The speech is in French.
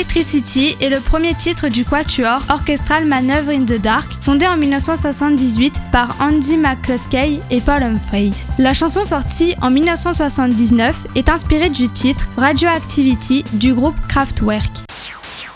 Electricity est le premier titre du quatuor orchestral Manœuvre in the Dark, fondé en 1978 par Andy McCluskey et Paul Humphreys. La chanson sortie en 1979 est inspirée du titre Radioactivity du groupe Kraftwerk.